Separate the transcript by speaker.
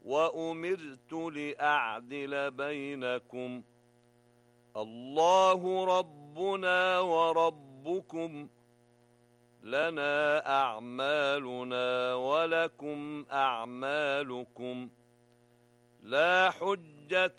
Speaker 1: وأمرت لأعدل بينكم الله ربنا وربكم لنا أعمالنا ولكم أعمالكم لا حجة